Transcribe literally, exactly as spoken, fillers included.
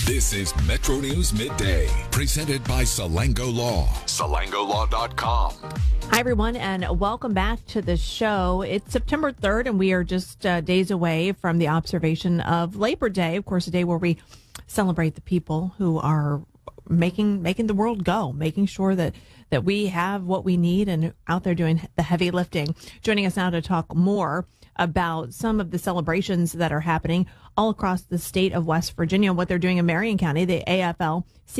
This is Metro News Midday, presented by Salango Law. Salango Law dot com. Hi, everyone, and welcome back to the show. It's September third, and we are just uh, days away from the observation of Labor Day. Of course, a day where we celebrate the people who are making making the world go, making sure that, that we have what we need and out there doing the heavy lifting. Joining us now to talk more about some of the celebrations that are happening all across the state of West Virginia, what they're doing in Marion County, the A F L